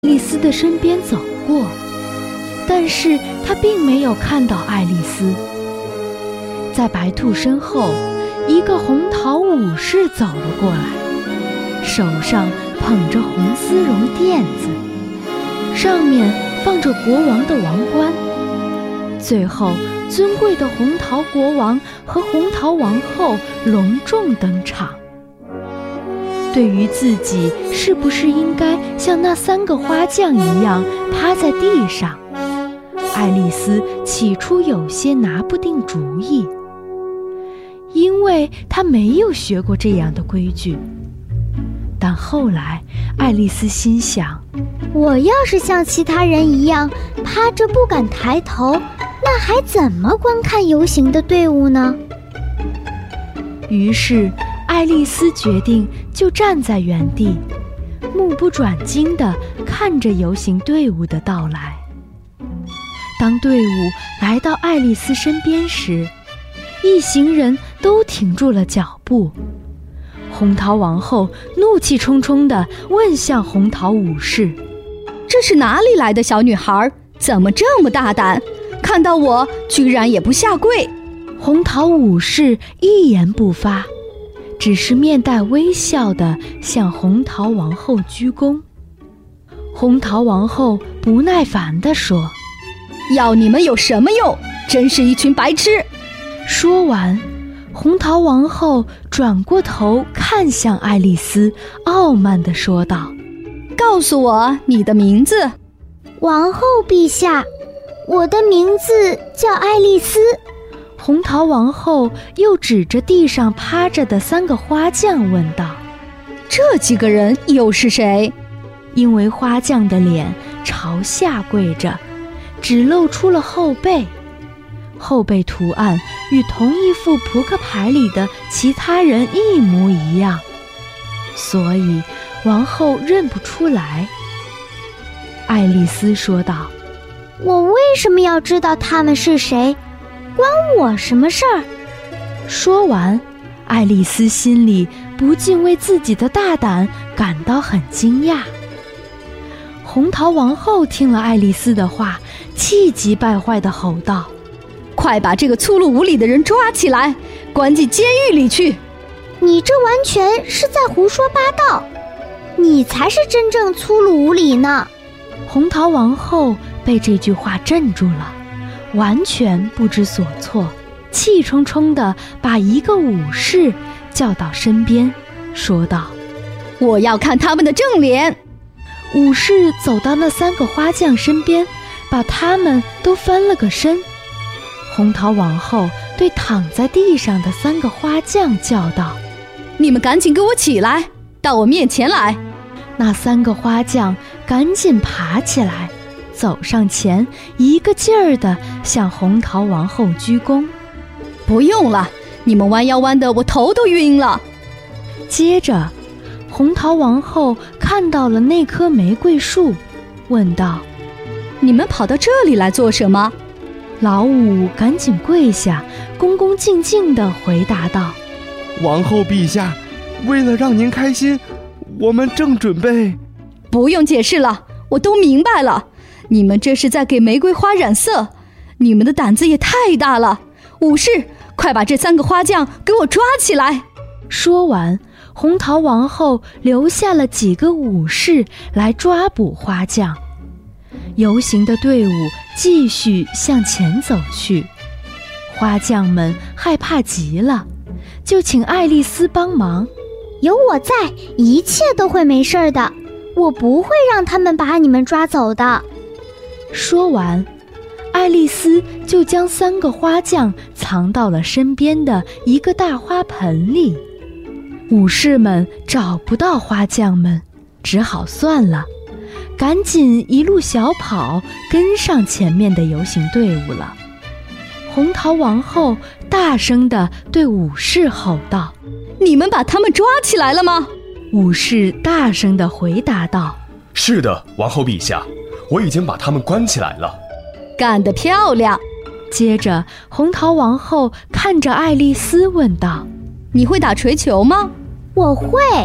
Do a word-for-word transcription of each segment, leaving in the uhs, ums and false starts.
丽丝的身边走过，但是他并没有看到爱丽丝。在白兔身后，一个红桃武士走了过来，手上捧着红丝绒垫子，上面放着国王的王冠。最后，尊贵的红桃国王和红桃王后隆重登场。对于自己是不是应该像那三个花匠一样趴在地上，爱丽丝起初有些拿不定主意，因为她没有学过这样的规矩。但后来爱丽丝心想， 我要是像其他人一样趴着不敢抬头，那还怎么观看游行的队伍呢？ 于是爱丽丝决定就站在原地，目不转睛地看着游行队伍的到来。当队伍来到爱丽丝身边时，一行人都停住了脚步。红桃王后怒气冲冲地问向红桃武士：“ 这是哪里来的小女孩？怎么这么大胆？看到我居然也不下跪？” 红桃武士一言不发，只是面带微笑地向红桃王后鞠躬。红桃王后不耐烦地说：“ 要你们有什么用？真是一群白痴！” 说完，红桃王后转过头看向爱丽丝，傲慢地说道：“ 告诉我你的名字。”“ 王后陛下，我的名字叫爱丽丝。” 红桃王后又指着地上趴着的三个花匠问道：“ 这几个人又是谁？” 因为花匠的脸朝下跪着，只露出了后背，后背图案与同一副扑克牌里的其他人一模一样，所以王后认不出来。爱丽丝说道：“ 我为什么要知道他们是谁？关我什么事儿？” 说完，爱丽丝心里不禁为自己的大胆感到很惊讶。红桃王后听了爱丽丝的话，气急败坏地吼道：“ 快把这个粗鲁无礼的人抓起来，关进监狱里去！”“ 你这完全是在胡说八道，你才是真正粗鲁无礼呢！” 红桃王后被这句话镇住了，完全不知所措，气冲冲地把一个武士叫到身边，说道：“ 我要看他们的正脸。” 武士走到那三个花匠身边，把他们都翻了个身。红桃王后对躺在地上的三个花匠叫道：“ 你们赶紧给我起来，到我面前来！” 那三个花匠赶紧爬起来，走上前，一个劲儿地向红桃王后鞠躬。 “不用了，你们弯腰弯的我头都晕了。” 接着红桃王后看到了那棵玫瑰树，问道：“ 你们跑到这里来做什么？” 老五赶紧跪下，恭恭敬敬地回答道：“ 王后陛下，为了让您开心，我们正准备……”“ 不用解释了，我都明白了。你们这是在给玫瑰花染色，你们的胆子也太大了！武士，快把这三个花匠给我抓起来！” 说完，红桃王后留下了几个武士来抓捕花匠。游行的队伍继续向前走去，花匠们害怕极了，就请爱丽丝帮忙。 “有我在，一切都会没事的，我不会让他们把你们抓走的。” 说完，爱丽丝就将三个花匠藏到了身边的一个大花盆里。武士们找不到花匠们，只好算了，赶紧一路小跑跟上前面的游行队伍了。红桃王后大声地对武士吼道：“ 你们把他们抓起来了吗？” 武士大声地回答道：“ 是的，王后陛下，我已经把他们关起来了。”“ 干得漂亮！” 接着红桃王后看着爱丽丝问道：“ 你会打锤球吗？”“ 我会。”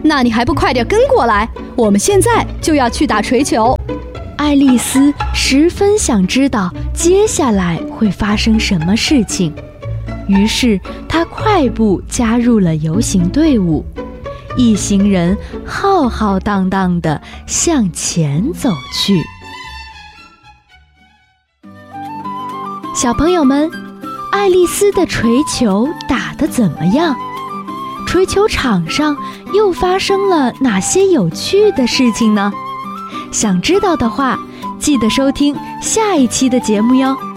那你还不快点跟过来？我们现在就要去打锤球。 爱丽丝十分想知道接下来会发生什么事情，于是她快步加入了游行队伍。一行人浩浩荡荡地向前走去。小朋友们，爱丽丝的锤球打得怎么样？锤球场上又发生了哪些有趣的事情呢？想知道的话，记得收听下一期的节目哟。